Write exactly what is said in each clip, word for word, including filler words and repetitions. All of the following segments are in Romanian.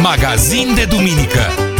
Magazin de duminică.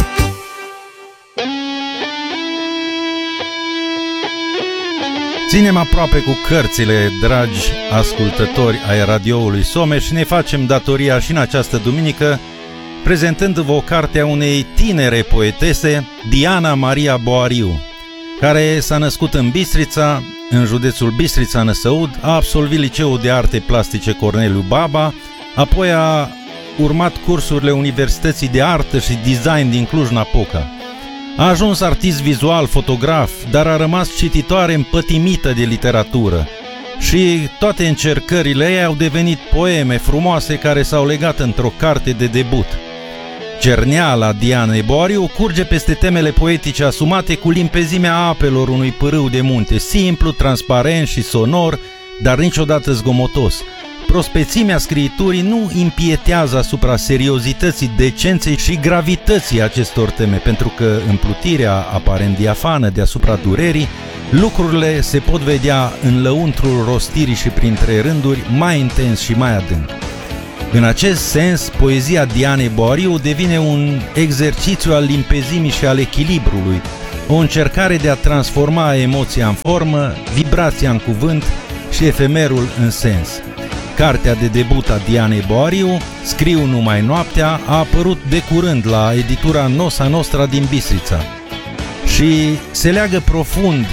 Ținem aproape cu cărțile, dragi ascultători ai radioului Someș, și ne facem datoria și în această duminică prezentându-vă o carte a unei tinere poetese, Diana Maria Boariu, care s-a născut în Bistrița, în județul Bistrița-Năsăud, a absolvit Liceul de Arte Plastice Corneliu Baba, apoi a urmat cursurile Universității de Artă și Design din Cluj-Napoca. A ajuns artist vizual, fotograf, dar a rămas cititoare împătimită de literatură și toate încercările ei au devenit poeme frumoase care s-au legat într-o carte de debut. Cerneala Dianei Boariu curge peste temele poetice asumate cu limpezimea apelor unui pârâu de munte, simplu, transparent și sonor, dar niciodată zgomotos. Prospețimea scriiturii nu impietează asupra seriozității, decenței și gravității acestor teme, pentru că în plutirea aparent diafană deasupra durerii, lucrurile se pot vedea în lăuntrul rostirii și printre rânduri mai intens și mai adânc. În acest sens, poezia Dianei Boariu devine un exercițiu al limpezimii și al echilibrului, o încercare de a transforma emoția în formă, vibrația în cuvânt și efemerul în sens. Cartea de debut a Dianei Boariu, Scriu numai noaptea, a apărut de curând la editura Nosa Nostra din Bistrița și se leagă profund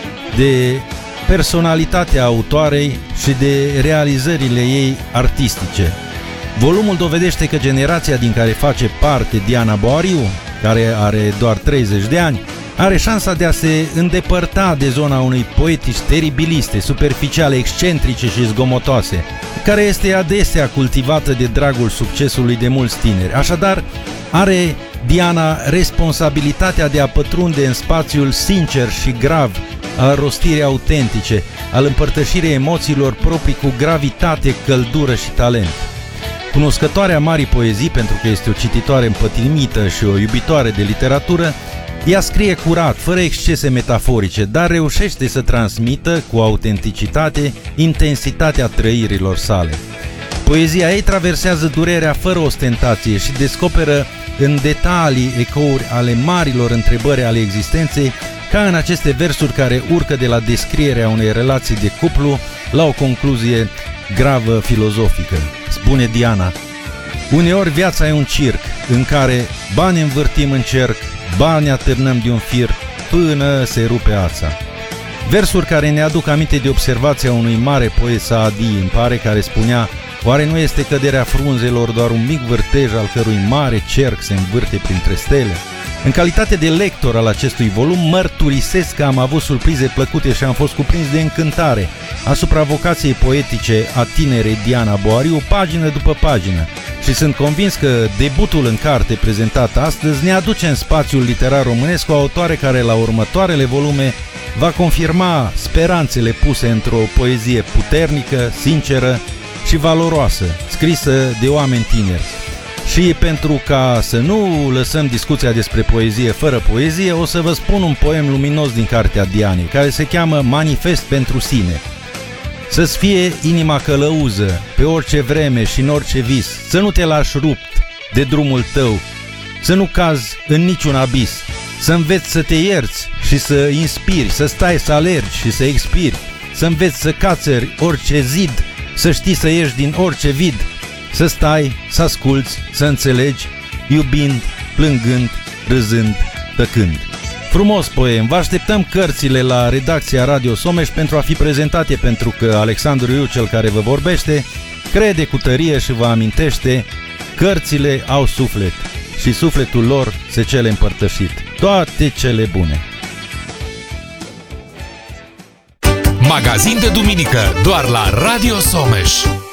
de personalitatea autoarei și de realizările ei artistice. Volumul dovedește că generația din care face parte Diana Boariu, care are doar treizeci de ani, are șansa de a se îndepărta de zona unei poetici teribiliste, superficiale, excentrice și zgomotoase, care este adesea cultivată de dragul succesului de mulți tineri. Așadar, are Diana responsabilitatea de a pătrunde în spațiul sincer și grav al rostirii autentice, al împărtășirii emoțiilor proprii cu gravitate, căldură și talent. Cunoscătoarea marii poezii, pentru că este o cititoare împătimită și o iubitoare de literatură, ea scrie curat, fără excese metaforice, dar reușește să transmită cu autenticitate intensitatea trăirilor sale. Poezia ei traversează durerea fără ostentație și descoperă în detalii ecouri ale marilor întrebări ale existenței, ca în aceste versuri care urcă de la descrierea unei relații de cuplu la o concluzie gravă filozofică. Spune Diana: uneori viața e un circ în care bani învârtim în cerc, bani atârnăm de un fir până se rupe ața. Versuri care ne aduc aminte de observația unui mare poet Saadi, îmi pare, care spunea: oare nu este căderea frunzelor doar un mic vârtej al cărui mare cerc se învârte printre stele? În calitate de lector al acestui volum, mărturisesc că am avut surprize plăcute și am fost cuprins de încântare asupra vocației poetice a tinerei Diana Boariu, pagină după pagină, și sunt convins că debutul în carte prezentat astăzi ne aduce în spațiul literar românesc o autoare care la următoarele volume va confirma speranțele puse într-o poezie puternică, sinceră și valoroasă, scrisă de oameni tineri. Și pentru ca să nu lăsăm discuția despre poezie fără poezie, o să vă spun un poem luminos din cartea Dianei, care se cheamă Manifest pentru sine. Să-ți fie inima călăuză pe orice vreme și în orice vis, să nu te lași rupt de drumul tău, să nu cazi în niciun abis, să înveți să te ierți și să inspiri, să stai să alergi și să expiri, să înveți să cațeri orice zid, să știi să ieși din orice vid, să stai, să asculți, să înțelegi, iubind, plângând, râzând, tăcând. Frumos poem, vă așteptăm cărțile la redacția Radio Someș pentru a fi prezentate, pentru că Alexandru Iu, cel care vă vorbește, crede cu tărie și vă amintește: cărțile au suflet și sufletul lor se cele împărtășit. Toate cele bune! Magazin de duminică doar la Radio Someș.